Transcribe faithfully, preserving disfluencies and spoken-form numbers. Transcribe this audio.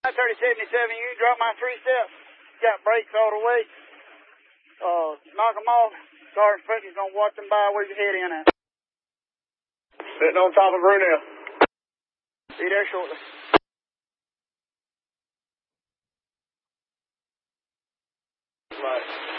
thirty seventy-seven, you drop my three steps. Got brakes all the way. Uh, knock them off. Sergeant Frenchie's gonna watch them by. Where's your head in at? Sitting on top of Brunel. Be there shortly. Right.